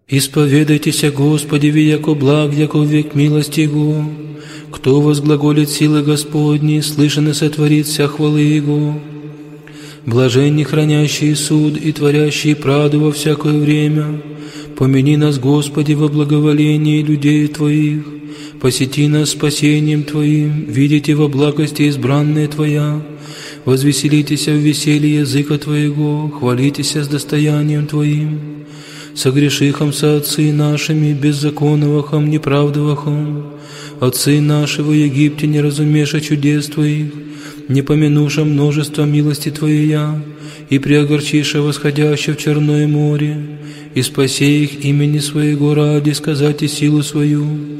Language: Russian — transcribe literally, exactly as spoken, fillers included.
Исповедайтеся Господи, яко благ, яко век милости Его. Кто возглаголит силы Господни, слышен и сотворит вся хвалы Его. Блаженни хранящие суд и творящие правду во всякое время. Помяни нас, Господи, во благоволении людей Твоих. Посети нас спасением Твоим, видите во благости избранные Твоя. Возвеселитеся в веселье языка Твоего, хвалитеся с достоянием Твоим. Согрешихом со отцы нашими, беззаконновахом, неправдовахом. Отцы наши во Египте не разумеша чудес Твоих, не помянуша множество милости Твоя, и приогорчиша восходящее в Черное море, и спаси их имени Своего ради, сказать и силу свою.